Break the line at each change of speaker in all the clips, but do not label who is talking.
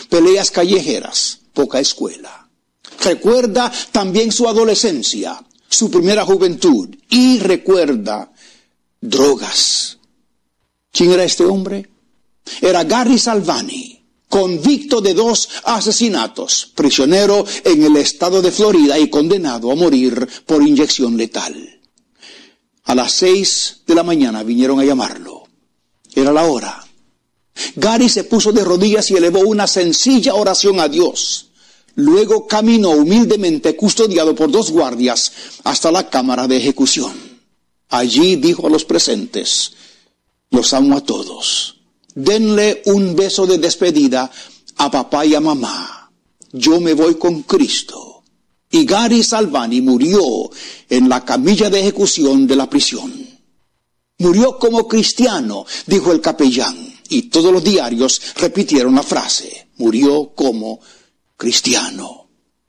peleas callejeras, poca escuela. Recuerda también su adolescencia, su primera juventud, y recuerda drogas. ¿Quién era este hombre? Era Gary Salvani, convicto de 2 asesinatos, prisionero en el estado de Florida y condenado a morir por inyección letal. A las 6 de la mañana vinieron a llamarlo. Era la hora. Gary se puso de rodillas y elevó una sencilla oración a Dios. Luego caminó humildemente, custodiado por 2 guardias, hasta la cámara de ejecución. Allí dijo a los presentes: los amo a todos. Denle un beso de despedida a papá y a mamá. Yo me voy con Cristo. Y Gary Salvani murió en la camilla de ejecución de la prisión. Murió como cristiano, dijo el capellán. Y todos los diarios repitieron la frase: murió como cristiano.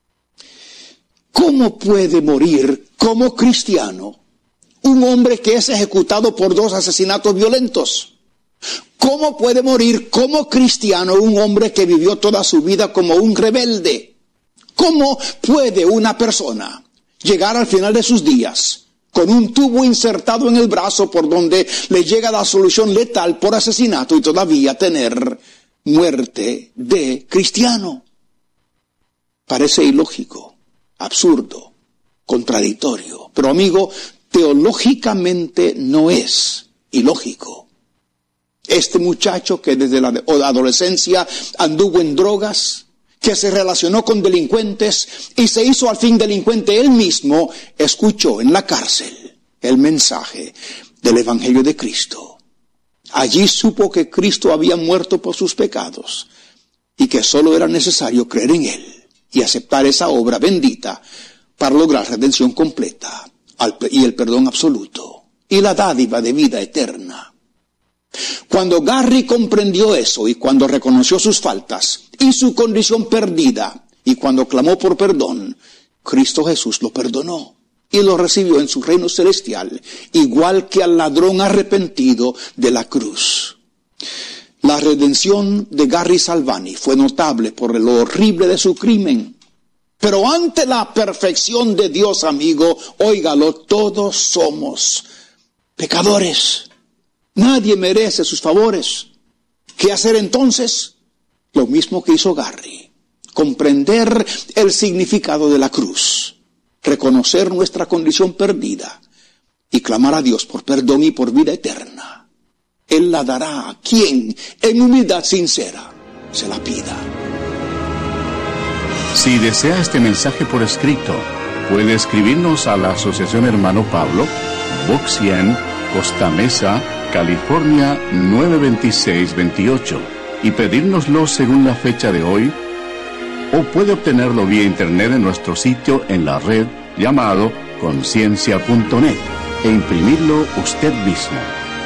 ¿Cómo puede morir como cristiano un hombre que es ejecutado por 2 asesinatos violentos? ¿Cómo puede morir como cristiano un hombre que vivió toda su vida como un rebelde? ¿Cómo puede una persona llegar al final de sus días con un tubo insertado en el brazo por donde le llega la solución letal por asesinato y todavía tener muerte de cristiano? Parece ilógico, absurdo, contradictorio. Pero amigo, teológicamente no es ilógico. Este muchacho que desde la adolescencia anduvo en drogas, que se relacionó con delincuentes y se hizo al fin delincuente él mismo, escuchó en la cárcel el mensaje del Evangelio de Cristo. Allí supo que Cristo había muerto por sus pecados y que solo era necesario creer en Él y aceptar esa obra bendita para lograr redención completa y el perdón absoluto y la dádiva de vida eterna. Cuando Gary comprendió eso y cuando reconoció sus faltas y su condición perdida y cuando clamó por perdón, Cristo Jesús lo perdonó y lo recibió en su reino celestial, igual que al ladrón arrepentido de la cruz. La redención de Gary Salvani fue notable por lo horrible de su crimen. Pero ante la perfección de Dios, amigo, óigalo, todos somos pecadores. Nadie merece sus favores. ¿Qué hacer entonces? Lo mismo que hizo Gary. Comprender el significado de la cruz. Reconocer nuestra condición perdida. Y clamar a Dios por perdón y por vida eterna. Él la dará a quien, en humildad sincera, se la pida.
Si desea este mensaje por escrito, puede escribirnos a la Asociación Hermano Pablo, Box 100, Costa Mesa, California 92628 y pedírnoslo según la fecha de hoy, o puede obtenerlo vía internet en nuestro sitio en la red llamado conciencia.net e imprimirlo usted mismo.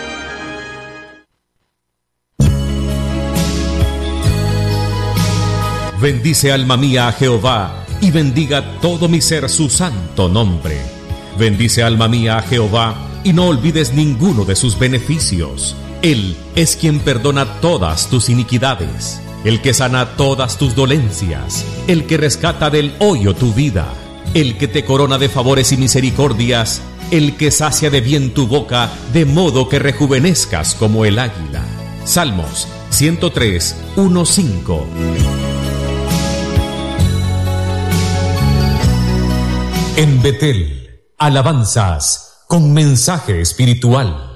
Bendice alma mía a Jehová, y bendiga todo mi ser su santo nombre. Bendice alma mía a Jehová, y no olvides ninguno de sus beneficios. Él es quien perdona todas tus iniquidades, el que sana todas tus dolencias, el que rescata del hoyo tu vida, el que te corona de favores y misericordias, el que sacia de bien tu boca, de modo que rejuvenezcas como el águila. Salmos 103, 1-5. En Betel, alabanzas con mensaje espiritual.